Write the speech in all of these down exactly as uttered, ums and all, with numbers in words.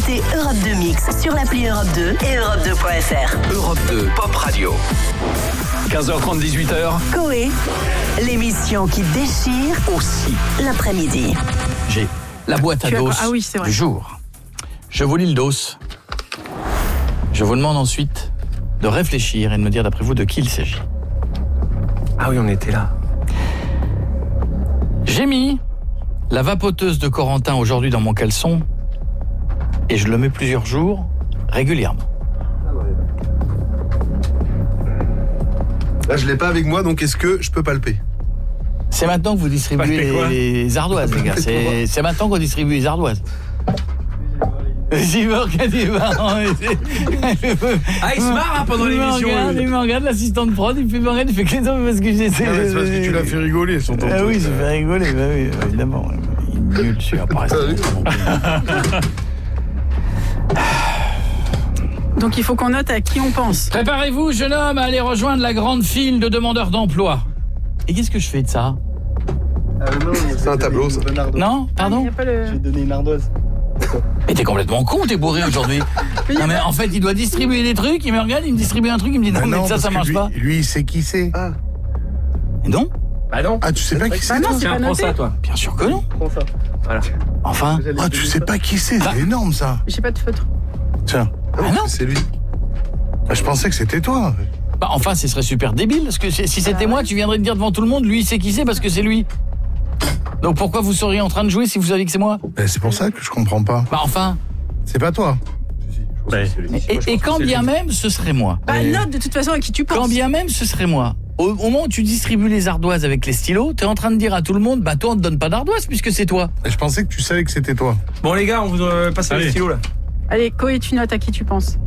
écoutez Europe deux Mix sur l'appli Europe deux et Europe deux point F R. Europe deux Pop Radio. quinze heures trente, dix-huit heures. Coé, l'émission qui déchire Aussi. l'après-midi. J'ai la boîte à Tu as dos quoi Ah oui, c'est vrai. du jour. Je vous lis le dos. Je vous demande ensuite de réfléchir et de me dire d'après vous de qui il s'agit. Ah oui, on était là. J'ai mis la vapoteuse de Corentin aujourd'hui dans mon caleçon et je le mets plusieurs jours régulièrement. Là, je l'ai pas avec moi, donc est-ce que je peux palper? C'est maintenant que vous distribuez les, les ardoises, les gars. C'est, c'est maintenant qu'on distribue les ardoises. C'est Morgane, il Ah, il se marre hein, pendant l'émission. Morgane, il me regarde, l'assistante prod, il fait Morgane, il fait que les hommes parce que j'essaie. Ah ouais, c'est parce que tu l'as fait rigoler, son tonton. Ah oui, ça fait rigoler, bah oui, évidemment. Il est nul, celui-là, pas rester. Donc il faut qu'on note à qui on pense. Préparez-vous, jeune homme, à aller rejoindre la grande file de demandeurs d'emploi. Et qu'est-ce que je fais de ça? C'est un tableau, ça. Non, pardon. Il y a pas le... J'ai donné une ardoise. Mais t'es complètement con, t'es bourré aujourd'hui. Non mais en fait, il doit distribuer des trucs, il me regarde, il me distribue un truc, il me dit non, mais ça, ça marche lui, pas. Lui, il sait qui c'est. Ah, Et non? Bah non. Ah, tu sais pas qui c'est, Bah non, toi? c'est Tiens, pas prends noté. ça, toi. Bien sûr que non. prends ça. Voilà. Enfin. J'allais Ah, tu donner sais ça. pas qui c'est, Bah. c'est énorme, ça. J'ai pas de feutre. Tiens. Ah non. C'est lui. Ah, je pensais que c'était toi. Bah enfin, ce serait super débile, parce que si c'était moi, tu viendrais te dire devant tout le monde, lui, il sait qui c'est parce que c'est lui. Donc pourquoi vous seriez en train de jouer si vous saviez que c'est moi? Ben, c'est pour ça que je comprends pas. Bah enfin. C'est pas toi. Ouais. Et, et quand bien même, ce serait moi. Bah note de toute façon à qui tu penses. Quand bien même, ce serait moi. Au, au moment où tu distribues les ardoises avec les stylos, t'es en train de dire à tout le monde, bah toi, on te donne pas d'ardoises puisque c'est toi. Et je pensais que tu savais que c'était toi. Bon les gars, on vous euh, passe le stylo là. Allez, Coé, tu notes à qui tu penses.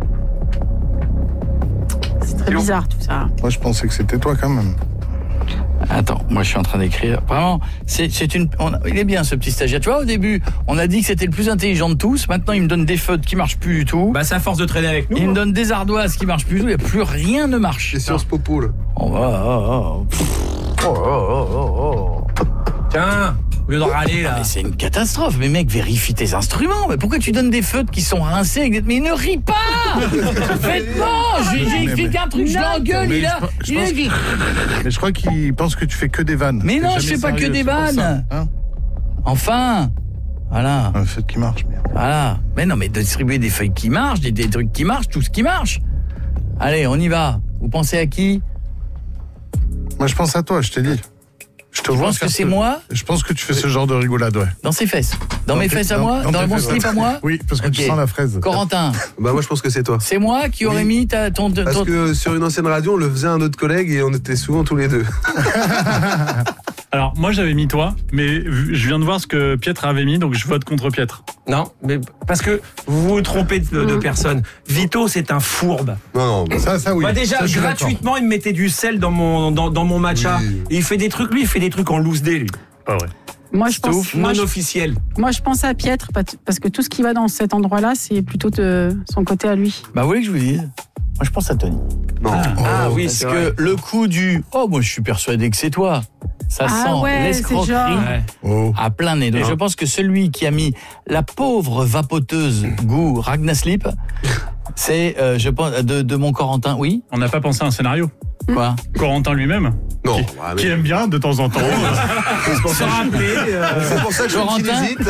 C'est très bizarre tout ça. Moi, je pensais que c'était toi quand même. Attends, moi je suis en train d'écrire. Vraiment, c'est, c'est une. On, il est bien ce petit stagiaire. Tu vois, au début, on a dit que c'était le plus intelligent de tous. Maintenant, il me donne des feutres qui marchent plus du tout. Bah c'est à force de traîner avec nous. Il me donne des ardoises qui marchent plus du tout. Il n'y a plus rien ne marche. C'est sur ce popo, là. On va. Oh, oh, oh, oh, oh, oh. Tiens, au lieu de râler là. Mais c'est une catastrophe. Mais mec, vérifie tes instruments. Mais pourquoi tu donnes des feutres qui sont rincés avec des... Mais ne ris pas. Faites-moi. J'ai, j'ai expliqué un truc, je l'engueule. Mais Il a. je il a pense- dit- Mais je crois qu'il pense que tu fais que des vannes. Mais T'es non, je jamais fais pas que sérieux, des c'est pour vannes. ça, hein. Enfin. Voilà. Un feu qui marche, merde. Voilà. Mais non, mais de distribuer des feuilles qui marchent, des, des trucs qui marchent, tout ce qui marche. Allez, on y va. Vous pensez à qui? Moi, je pense à toi, je t'ai dit. Je te Je vois pense que faire c'est ce- moi Je pense que tu fais ce genre de rigolade, ouais. dans ses fesses. Dans, mes tes- fesses à moi? Dans, tes mon fesses, slip ouais. à moi? Oui, parce que tu Ok. sens la fraise. Corentin, Bah moi je pense que c'est toi. c'est moi qui aurais Oui. mis ta, ton... ton- Parce que sur une ancienne radio, on le faisait à un autre collègue et on était souvent tous les deux. Alors, moi, j'avais mis toi, mais vu- je viens de voir ce que Pietre avait mis, donc je vote contre Pietre. Non, mais parce que vous vous trompez de, de personne. Vito, c'est un fourbe. Non, non. Ça, ça, oui. Bah déjà, Ça, je suis d'accord. gratuitement, il me mettait du sel dans mon, dans, dans mon matcha. Oui. Et il fait des trucs, lui, il fait des trucs en loose day, lui. Pas vrai. Moi je pense Stouff, moi, non je, officiel. moi je pense à Pietre parce que tout ce qui va dans cet endroit-là, c'est plutôt de son côté à lui. Bah, vous voulez que je vous dise? Moi, je pense à Tony. Non. Ah oui, Parce c'est que vrai. le coup du « Oh, moi, je suis persuadé que c'est toi », ça Ah sent ouais, l'escroquerie c'est genre- Ouais. Oh. à plein nez. Donc, je pense que celui qui a mis la pauvre vapoteuse goût Ragnaslip, c'est, euh, je pense, de, de mon Corentin. Oui? On n'a pas pensé à un scénario. Quoi? Corentin lui-même, Non. qui, Ah, mais qui aime bien de temps en temps. Se rappeler, euh, c'est pour ça que je Corentin, hésite.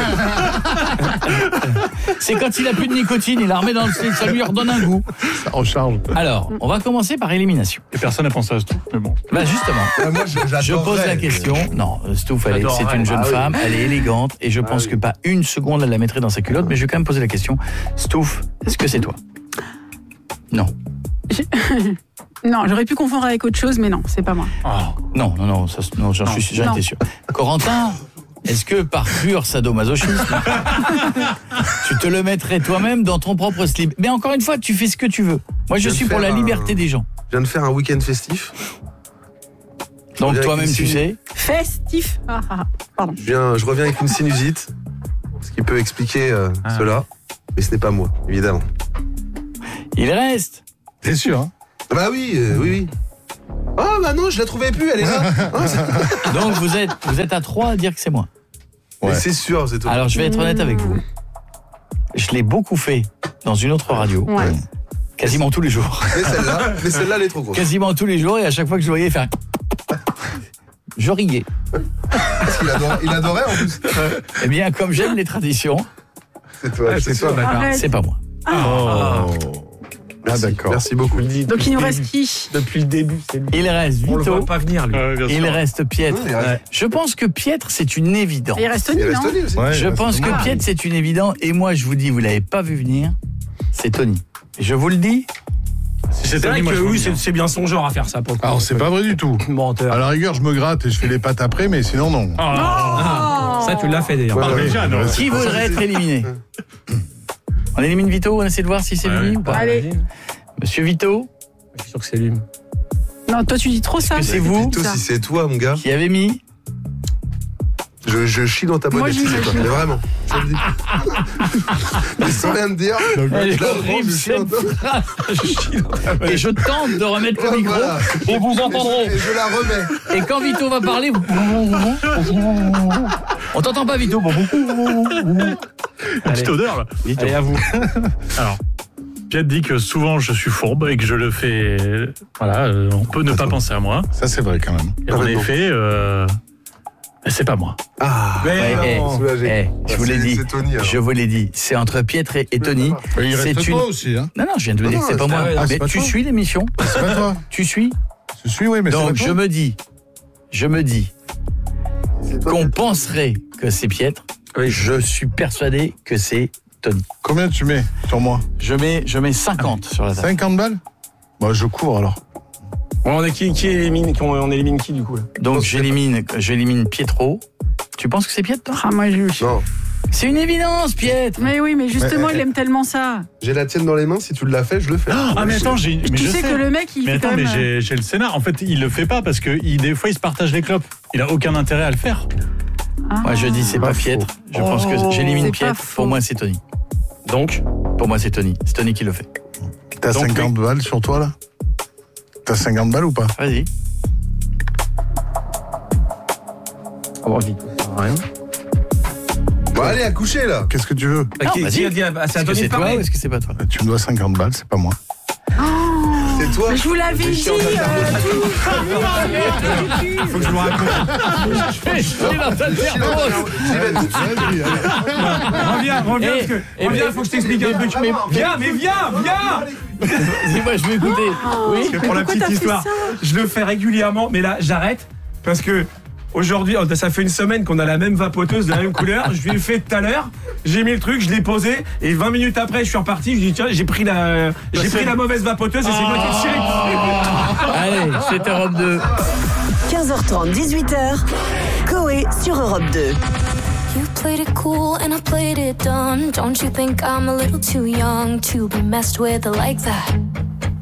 c'est quand il a plus de nicotine, il la remet dans le slip, ça lui redonne un goût. Ça recharge. Alors, on va commencer par élimination. Et personne n'a pensé à ce truc, mais bon. Bah justement, moi, je pose la question. Non, Stouff, elle est- J'adorerais. c'est une jeune Ah oui. femme, elle est élégante, et je pense oui. que pas une seconde elle la mettrait dans sa culotte, mais je vais quand même poser la question. Stouff, est-ce que c'est toi? Non. Non, j'aurais pu confondre avec autre chose, mais non, c'est pas moi. Non, non, non, ça, non j'en Non. suis, j'en Non. étais sûr. Corentin, est-ce que par pur sadomasochisme, tu te le mettrais toi-même dans ton propre slip? Mais encore une fois, tu fais ce que tu veux. Moi, je Je viens suis de pour la faire liberté un- des gens. Je viens de faire un week-end festif. Donc reviens toi-même, avec tu une sais. Festif. Ah, ah, ah. Pardon. Je, viens, je reviens avec une sinusite, ce qui peut expliquer euh, Ah. cela. Mais ce n'est pas moi, évidemment. Il reste. T'es sûr, hein? Bah oui, euh, oui, oui. Ah bah non, je la trouvais plus, elle est là. Ah, c'est- Donc vous êtes, vous êtes à trois à dire que c'est moi. Mais Ouais. c'est sûr, c'est tout. Alors je vais être honnête avec vous. je l'ai beaucoup fait dans une autre radio. Ouais. Quasiment tous les jours. Mais celle-là, mais celle-là, elle est trop grosse. Quasiment tous les jours, et à chaque fois que je le voyais faire... Je riais. Parce qu'il adorait, il adorait en plus. Eh bien, comme j'aime les traditions, C'est toi, Ah, c'est c'est toi, toi. bâtard. Arrête. c'est pas moi. Oh. Ah, d'accord. Merci beaucoup. Donc il nous reste qui? Depuis le début, c'est lui. Il reste On le Vito, voit pas venir, lui. Ouais, bien il sûr. reste Pietre. Oui, il reste- Je pense que Pietre, c'est une évidence. Il reste Il Tony, reste non? Tony aussi. Ouais, Je ouais, pense c'est que bon. Pietre, c'est une évidence. Et moi, je vous dis, vous l'avez pas vu venir, c'est Tony. Et je vous le dis, Si C'est vrai Tony, moi, que je oui, veux c'est bien. c'est bien son genre à faire ça pour le coup. Alors, c'est pas vrai du tout. Menteur. À la rigueur, je me gratte et je fais les pattes après, mais sinon, non. Ah, ça, tu l'as fait d'ailleurs. Ouais, Ah, ouais, déjà, ouais. non. qui voudrait être éliminé? On élimine Vito, on essaie de voir si c'est Ouais, lui ouais. ou pas. Allez. Monsieur Vito, Je suis sûr que c'est lui. Non, toi tu dis trop ça. que c'est vous Vito, si c'est toi, mon gars, qui avez mis je, je chie dans ta Moi, bonnette. j'imagine. Mais vraiment. Je le dis. Mais sans rien me dire. Elle est je la horrible, prends, je chie dans cette ta- phrase. Et je tente de remettre le Ouais, micro voilà. et vous Et entendrez. je, et je la remets. Et quand Vito va parler, vous... on t'entend pas Vito. Petite odeur, là. Vito. Allez, à vous. Alors, Piet dit que souvent je suis fourbe et que je le fais. Voilà, euh, on peut ne pas penser à moi. Ça, c'est vrai quand même. Et en Complètement. effet, euh, c'est pas moi. Ah, Mais Ouais, non. eh, soulagé. eh, je vous l'ai C'est- dit. c'est Tony, alors. Je vous l'ai dit. C'est entre Pietre et, et Tony. Mais il reste C'est toi une. aussi, hein. Non, non, je viens de vous Non, dire que c'est non, pas c'est- moi. ah ouais, non, c'est Mais pas tu toi. suis l'émission? C'est pas toi. Tu suis? Je suis, oui, mais c'est Donc pas je toi. me dis, je me dis C'est toi. qu'on penserait que c'est Pietre. Oui. Je suis persuadé que c'est Tony. Combien tu mets sur moi? Je mets, je mets cinquante sur la table. cinquante balles? Bah, je cours alors. Bon, on, est qui, qui élimine, qui- on, on élimine qui du coup là? Donc j'élimine, j'élimine Pietro. Tu penses que c'est Pietre, toi? Ah, moi je. Non, C'est une évidence, Pietre. Mais oui, mais justement, Mais- il aime tellement ça. j'ai la tienne dans les mains. Si tu l'as fait, je le fais. Ah, mais attends, j'ai. mais tu je sais, que le mec, il Mais fait attends, quand mais même. j'ai j'ai le scénar. En fait, il le fait pas parce que il, des fois, il se partage les clopes. Il a aucun intérêt à le faire. Ah. Moi je dis c'est pas, Pas Pietre. Je pense que Oh, j'élimine c'est pas Pietre. faux. Pour moi c'est Tony. Donc, Pour moi c'est Tony. C'est Tony qui le fait. T'as Donc, cinquante balles sur toi, là? T'as cinquante balles ou pas? Vas-y. on va vite. Rien. Bon, allez, à coucher, là. Qu'est-ce que tu veux? Bah, qui, vas-y. qui a dit, ah, c'est à Est-ce que Tony c'est de toi parler. ou est-ce que c'est pas toi? Tu me dois cinquante balles, c'est pas moi. C'est toi. Mais je vous l'avais J'ai dit. chié en ta euh, tout. Faut que je vous raconte. Reviens, reviens, Eh, parce que, eh, reviens, mais- faut que je t'explique un truc. Viens, mais viens, viens. Dis-moi, je vais écouter. Oui. Parce que pour la pourquoi petite t'as fait histoire, ça je le fais régulièrement, mais là, j'arrête parce que aujourd'hui, oh, ça fait une semaine qu'on a la même vapoteuse de la même couleur. Je lui ai fait tout à l'heure, j'ai mis le truc, je l'ai posé, et vingt minutes après, je suis reparti. Je dis tiens, j'ai pris la, j'ai pris la mauvaise vapoteuse et c'est moi qui ai tiré. Allez, c'est Europe deux. quinze heures trente, dix-huit heures. Coé sur Europe deux. You played it cool and I played it dumb. Don't you think I'm a little too young to be messed with like that?